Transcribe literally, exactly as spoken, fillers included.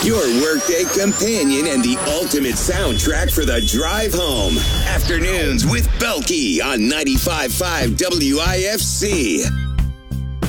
Your workday companion and the ultimate soundtrack for the drive home. Afternoons with Belky on ninety-five point five W I F C.